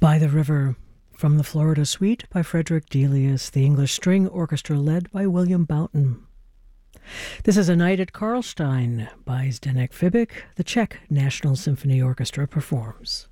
By the River, from the Florida Suite by Frederick Delius, the English String Orchestra led by William Boughton. This is A Night at Karlstein by Zdeněk Fibik. The Czech National Symphony Orchestra performs.